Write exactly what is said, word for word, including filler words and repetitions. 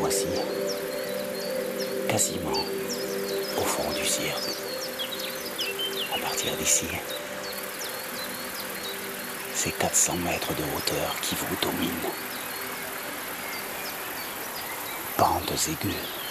voici, quasiment au fond du cirque. À partir d'ici, c'est quatre cents mètres de hauteur qui vous dominent. Pentes aiguës,